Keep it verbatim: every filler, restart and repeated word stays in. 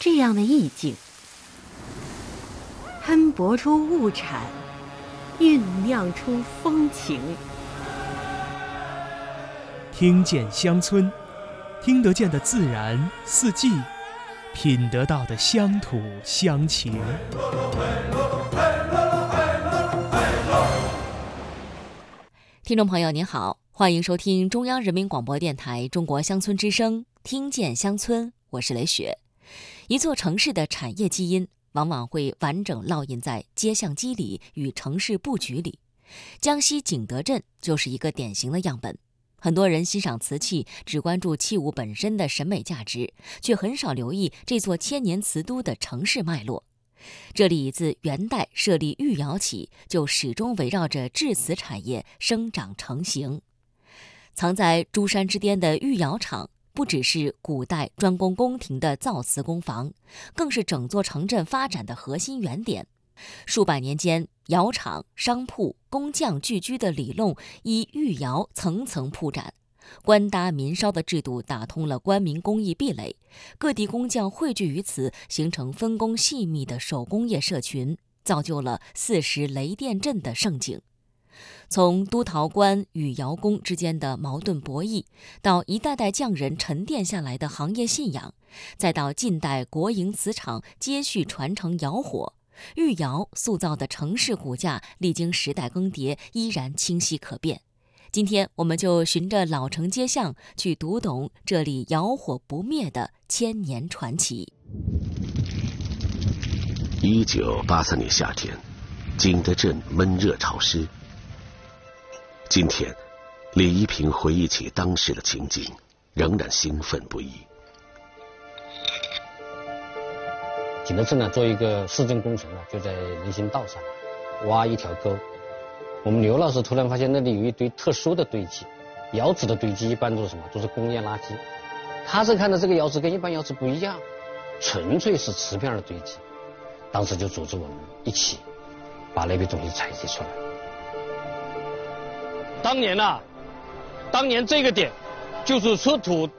这样的意境，喷薄出物产，酝酿出风情。 听见乡村，听得见的自然四季，品得到的乡土乡情。 听众朋友您好，欢迎收听中央人民广播电台中国乡村之声，听见乡村，我是雷雪。一座城市的产业基因往往会完整烙印在街巷肌理与城市布局里，江西景德镇就是一个典型的样本。很多人欣赏瓷器，只关注器物本身的审美价值，却很少留意这座千年瓷都的城市脉络。这里自元代设立御窑起，就始终围绕着制瓷产业生长成型。藏在珠山之巅的御窑厂，不只是古代专供宫廷的造瓷工房，更是整座城镇发展的核心原点。数百年间，窑厂、商铺、工匠聚居的里弄依御窑层层铺展，官搭民烧的制度打通了官民工艺壁垒，各地工匠汇聚于此，形成分工细密的手工业社群，造就了四时雷电镇的盛景。从督陶官与窑工之间的矛盾博弈，到一代代匠人沉淀下来的行业信仰，再到近代国营瓷厂接续传承窑火，御窑塑造的城市骨架历经时代更迭，依然清晰可辨。今天我们就循着老城街巷去读懂这里窑火不灭的千年传奇。 一九八三年夏天，景德镇闷热潮湿。今天，李一平回忆起当时的情景，仍然兴奋不已。 景德镇呢，做一个市政工程呢，就在人行道上挖一条沟。我们刘老师突然发现那里有一堆特殊的堆积，窑址的堆积一般都是什么？都是工业垃圾。他是看到这个窑址跟一般窑址不一样，纯粹是瓷片的堆积。当时就组织我们一起把那批东西采集出来。当年呐、啊，当年这个点就是出土